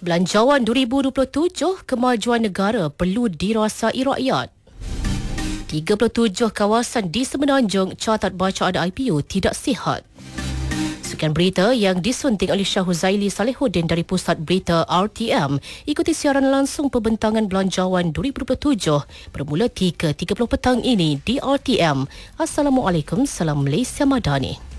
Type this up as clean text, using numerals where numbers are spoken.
Belanjawan 2027, kemajuan negara perlu dirasai rakyat. 37 kawasan di Semenanjung catat bacaan IPO tidak sihat. Sekian berita yang disunting oleh Shah Huzaili Salehuddin dari Pusat Berita RTM. Ikuti siaran langsung pembentangan Belanjawan 2027 bermula 3.30 petang ini di RTM. Assalamualaikum, salam Malaysia Madani.